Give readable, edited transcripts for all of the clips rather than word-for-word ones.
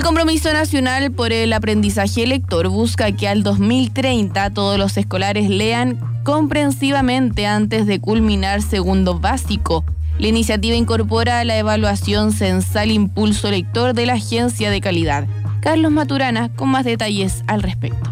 Compromiso Nacional por el Aprendizaje Lector busca que al 2030 todos los escolares lean comprensivamente antes de culminar segundo básico. La iniciativa incorpora la evaluación censal Impulso Lector de la Agencia de Calidad. Carlos Maturana con más detalles al respecto.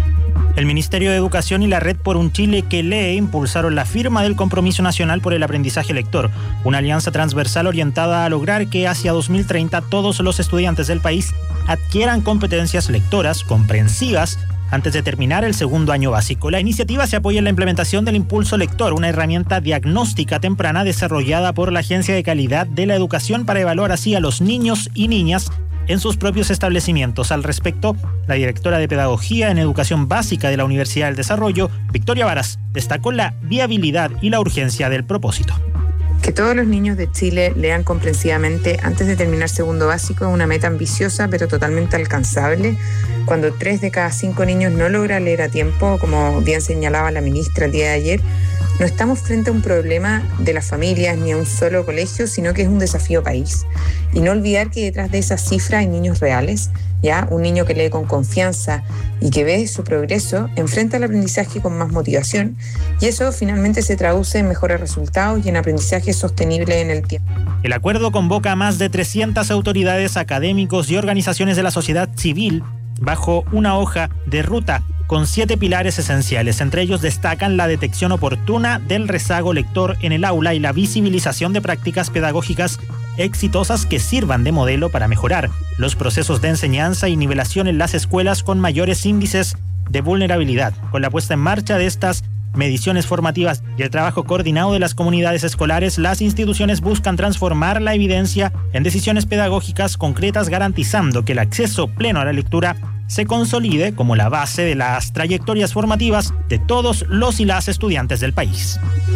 El Ministerio de Educación y la Red por un Chile que lee impulsaron la firma del Compromiso Nacional por el Aprendizaje Lector, una alianza transversal orientada a lograr que hacia 2030 todos los estudiantes del país adquieran competencias lectoras comprensivas antes de terminar el segundo año básico. La iniciativa se apoya en la implementación del Impulso Lector, una herramienta diagnóstica temprana desarrollada por la Agencia de Calidad de la Educación para evaluar así a los niños y niñas en sus propios establecimientos. Al respecto, la directora de Pedagogía en Educación Básica de la Universidad del Desarrollo, Victoria Varas, destacó la viabilidad y la urgencia del propósito. Que todos los niños de Chile lean comprensivamente antes de terminar segundo básico es una meta ambiciosa pero totalmente alcanzable. Cuando 3 de cada 5 niños no logran leer a tiempo, como bien señalaba la ministra el día de ayer, no estamos frente a un problema de las familias ni a un solo colegio, sino que es un desafío país. Y no olvidar que detrás de esa cifra hay niños reales, ¿ya? Un niño que lee con confianza y que ve su progreso, enfrenta el aprendizaje con más motivación y eso finalmente se traduce en mejores resultados y en aprendizaje sostenible en el tiempo. El acuerdo convoca a más de 300 autoridades, académicos y organizaciones de la sociedad civil bajo una hoja de ruta con 7 pilares esenciales. Entre ellos destacan la detección oportuna del rezago lector en el aula y la visibilización de prácticas pedagógicas exitosas que sirvan de modelo para mejorar los procesos de enseñanza y nivelación en las escuelas con mayores índices de vulnerabilidad. Con la puesta en marcha de estas mediciones formativas y el trabajo coordinado de las comunidades escolares, las instituciones buscan transformar la evidencia en decisiones pedagógicas concretas, garantizando que el acceso pleno a la lectura se consolide como la base de las trayectorias formativas de todos los y las estudiantes del país.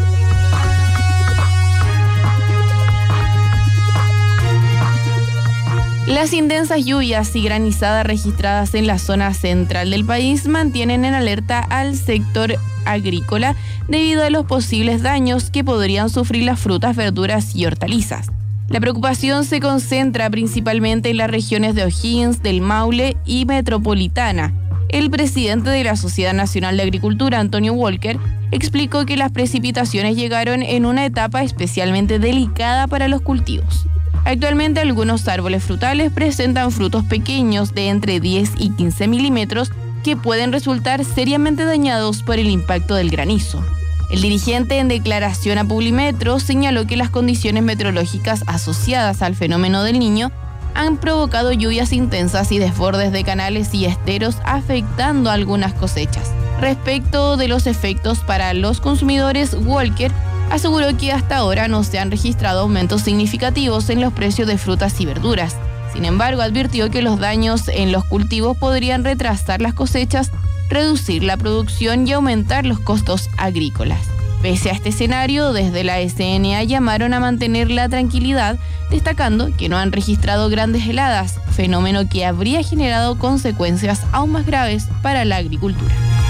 Las intensas lluvias y granizadas registradas en la zona central del país mantienen en alerta al sector agrícola debido a los posibles daños que podrían sufrir las frutas, verduras y hortalizas. La preocupación se concentra principalmente en las regiones de O'Higgins, del Maule y Metropolitana. El presidente de la Sociedad Nacional de Agricultura, Antonio Walker, explicó que las precipitaciones llegaron en una etapa especialmente delicada para los cultivos. Actualmente algunos árboles frutales presentan frutos pequeños de entre 10 y 15 milímetros que pueden resultar seriamente dañados por el impacto del granizo. El dirigente en declaración a Publimetro señaló que las condiciones meteorológicas asociadas al fenómeno del Niño han provocado lluvias intensas y desbordes de canales y esteros afectando algunas cosechas. Respecto de los efectos para los consumidores, Walker aseguró que hasta ahora no se han registrado aumentos significativos en los precios de frutas y verduras. Sin embargo, advirtió que los daños en los cultivos podrían retrasar las cosechas, reducir la producción y aumentar los costos agrícolas. Pese a este escenario, desde la SNA llamaron a mantener la tranquilidad, destacando que no han registrado grandes heladas, fenómeno que habría generado consecuencias aún más graves para la agricultura.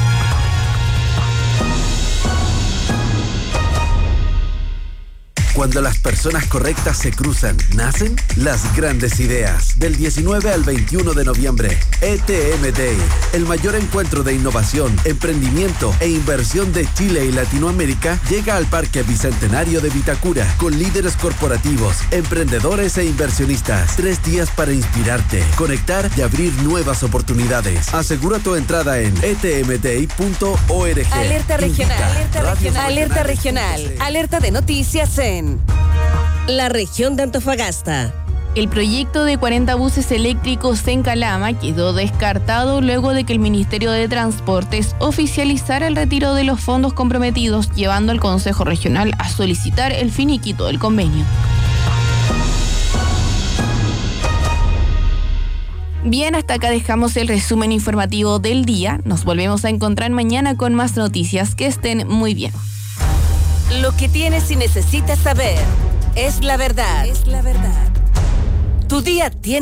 Cuando las personas correctas se cruzan, nacen las grandes ideas. Del 19 al 21 de noviembre, ETM Day, el mayor encuentro de innovación, emprendimiento e inversión de Chile y Latinoamérica, llega al Parque Bicentenario de Vitacura, con líderes corporativos, emprendedores e inversionistas. 3 días para inspirarte, conectar y abrir nuevas oportunidades. Asegura tu entrada en etmday.org. Alerta regional, alerta regional, alerta de noticias en la región de Antofagasta. El proyecto de 40 buses eléctricos en Calama quedó descartado luego de que el Ministerio de Transportes oficializara el retiro de los fondos comprometidos, llevando al Consejo Regional a solicitar el finiquito del convenio. Bien, hasta acá dejamos el resumen informativo del día. Nos volvemos a encontrar mañana con más noticias. Que estén muy bien. Lo que tienes y necesitas saber es la verdad. Tu día tiene